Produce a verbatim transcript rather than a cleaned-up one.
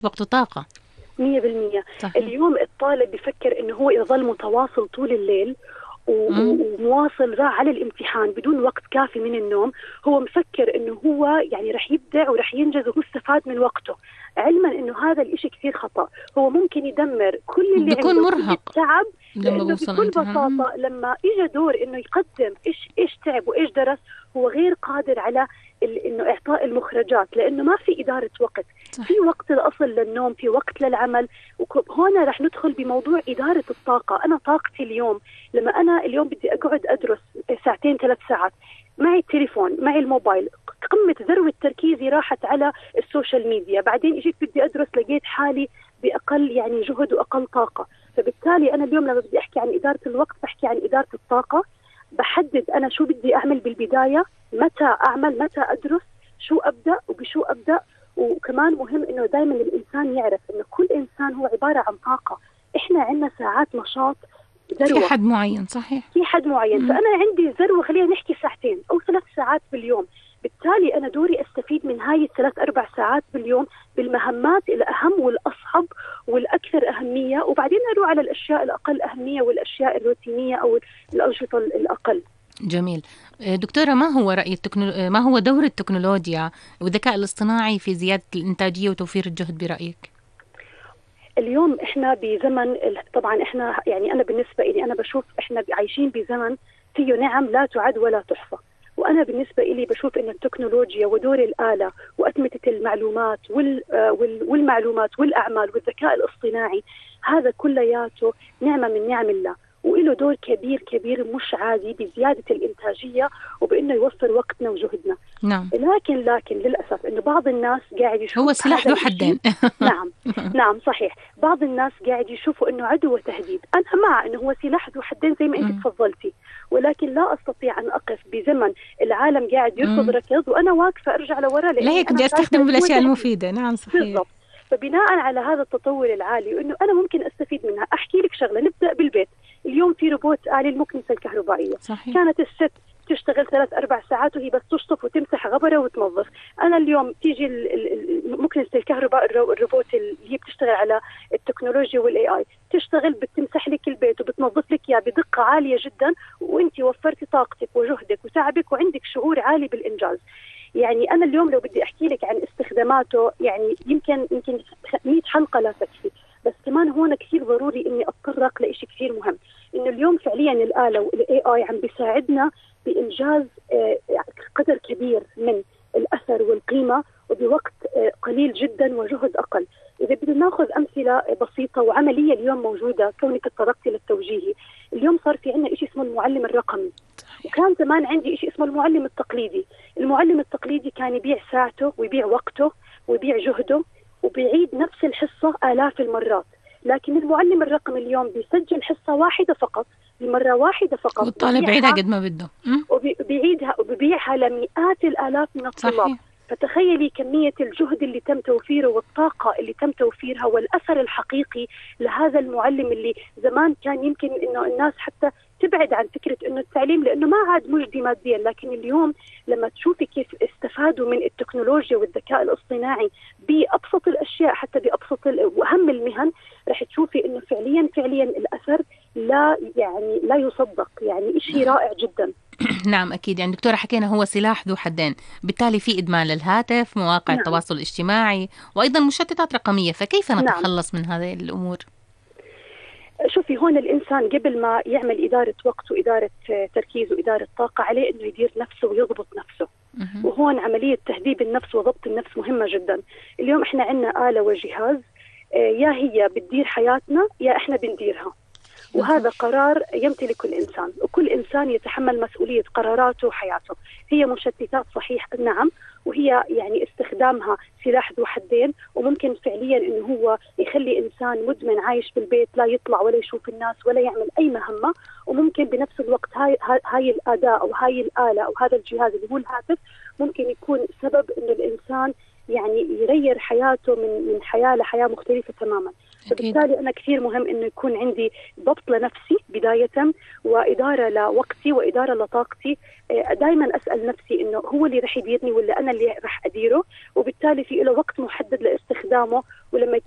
وقت طاقة. مية بالمية. اليوم الطالب بيفكر إنه هو إذا ظل متواصل طول الليل ومواصل راح على الامتحان بدون وقت كافي من النوم، هو مفكر انه هو يعني رح يبدع ورح ينجز وهو استفاد من وقته، علما انه هذا الاشي كثير خطأ. هو ممكن يدمر كل اللي بيكون عنده، مرهق، كل التعب، لانه بكل بساطة لما اجى دور انه يقدم ايش ايش تعب وايش درس، هو غير قادر على انه اعطاء المخرجات، لانه ما في ادارة وقت. صح. في وقت الاصل للنوم، في وقت للعمل، وهنا رح ندخل بموضوع ادارة الطاقة. انا طاقتي اليوم لما انا اليوم بدي اقعد ادرس ساعتين ثلاث ساعات، معي التليفون معي الموبايل، قمة ذروة تركيزي راحت على السوشيال ميديا، بعدين اجيت بدي ادرس لقيت حالي باقل يعني جهد واقل طاقة. فبالتالي انا اليوم لما بدي احكي عن ادارة الوقت بحكي عن ادارة الطاقة، بحدد انا شو بدي اعمل بالبداية، متى اعمل، متى ادرس، شو ابدا وبشو ابدا. وكمان مهم انه دائما الانسان يعرف انه كل انسان هو عبارة عن طاقة. احنا عندنا ساعات نشاط ذروة في حد معين، صحيح، في حد معين. فانا عندي ذروة خلينا نحكي ساعتين او ثلاث ساعات باليوم، بالتالي انا دوري استفيد من هاي الثلاث اربع ساعات باليوم بالمهمات الاهم والاصعب والاكثر اهمية، وبعدين اروح على الاشياء الاقل اهمية والاشياء الروتينية او الانشطة الاقل. جميل. دكتورة، ما هو رأي التكنو... ما هو دور التكنولوجيا والذكاء الاصطناعي في زيادة الإنتاجية وتوفير الجهد برأيك؟ اليوم احنا بزمن، طبعا احنا يعني انا بالنسبة لي انا بشوف احنا عايشين بزمن فيه نعم لا تعد ولا تحصى. وأنا بالنسبة لي بشوف إن التكنولوجيا ودور الآلة وأتمتة المعلومات والمعلومات والأعمال والذكاء الاصطناعي هذا كلياته نعمة من نعم الله، وإله دور كبير كبير مش عادي بزيادة الإنتاجية وبإنه يوفر وقتنا وجهدنا. نعم. لكن لكن للأسف إنه بعض الناس قاعد يشوف هو سلاح ذو حدين. نعم نعم صحيح. بعض الناس قاعد يشوفوا إنه عدو وتهديد. أنا مع إنه هو سلاح ذو حدين زي ما أنت تفضلتي، ولكن لا أستطيع أن أقف بزمن العالم قاعد يركض ركض وأنا واقفة أرجع لورا. لا هيك بدي أستخدم بالأشياء المفيدة. نعم صحيح بالضبط. فبناء على هذا التطور العالي وإنه أنا ممكن أستفيد منها، أحكي لك شغلة، نبدأ بالبيت. اليوم في روبوت آلي المكنسة الكهربائية. صحيح. كانت الست تشتغل ثلاث أربع ساعات وهي بس تشطف وتمسح غبرة وتنظف. أنا اليوم تيجي مكنسة الكهرباء الروبوت اللي هي بتشتغل على التكنولوجيا والاي اي تشتغل بتمسح لك البيت وبتنظف لك اياه بدقة عالية جدا، وانت وفرتي طاقتك وجهدك وتعبك وعندك شعور عالي بالإنجاز. يعني أنا اليوم لو بدي أحكي لك عن استخداماته يعني يمكن يمكن مئة حلقة لا تكفي، بس كمان هون كثير ضروري إني أتطرق لإشي كثير مهم، إنه اليوم فعليا الآلة والاي اي عم بيساعدنا بإنجاز قدر كبير من الأثر والقيمة وبوقت قليل جدا وجهد أقل. إذا بدنا ناخذ أمثلة بسيطة وعملية اليوم موجودة، كونك تطرقتي للتوجيهي، اليوم صار في عنا إشي اسمه المعلم الرقمي، وكان زمان عندي إشي اسمه المعلم التقليدي. المعلم التقليدي كان يبيع ساعته ويبيع وقته ويبيع جهده وبيعيد نفس الحصة آلاف المرات، لكن المعلم الرقمي اليوم بيسجل حصة واحدة فقط لمرة واحدة فقط والطالب يعيدها قد ما بده وبيعيدها وبيبيعها لمئات الآلاف من الطلاب. صحيح. فتخيلي كمية الجهد اللي تم توفيره والطاقة اللي تم توفيرها والأثر الحقيقي لهذا المعلم اللي زمان كان يمكن إنه الناس حتى تبعد عن فكرة إنه التعليم لأنه ما عاد مجدي ماديا، لكن اليوم لما تشوفي كيف استفادوا من التكنولوجيا والذكاء الاصطناعي بأبسط الأشياء حتى بأبسط وأهم المهن، رح تشوفي إنه فعليا فعليا الأثر لا يعني لا يصدق، يعني إشي رائع جدا. نعم أكيد. يعني دكتورة حكينا هو سلاح ذو حدين، بالتالي في إدمان للهاتف، مواقع نعم. التواصل الاجتماعي، وأيضا مشتتات رقمية، فكيف نتخلص نعم. من هذه الأمور؟ شوفي هون الإنسان قبل ما يعمل إدارة وقت وإدارة تركيز وإدارة طاقة عليه إنه يدير نفسه ويضبط نفسه. مه. وهون عملية تهذيب النفس وضبط النفس مهمة جدا. اليوم إحنا عندنا آلة وجهاز يا هي بتدير حياتنا يا إحنا بنديرها، وهذا قرار يمتلك الإنسان، وكل إنسان يتحمل مسؤولية قراراته وحياته. هي مشتتات صحيح نعم، وهي يعني استخدامها سلاح ذو حدين، وممكن فعليا إنه هو يخلي إنسان مدمن عايش بالبيت لا يطلع ولا يشوف الناس ولا يعمل أي مهمة، وممكن بنفس الوقت هاي هاي الأداة أو هاي الآلة أو هذا الجهاز اللي هو الهاتف ممكن يكون سبب إنه الإنسان يعني يغير حياته من من حياه لحياه مختلفه تماما. فبالتالي أنا كثير مهم إنه يكون عندي ضبط لنفسي بداية، وإدارة لوقتي وإدارة لطاقتي. دائما أسأل نفسي إنه هو اللي رح يديرني ولا أنا اللي رح أديره، وبالتالي في له وقت محدد لاستخدامه. ولما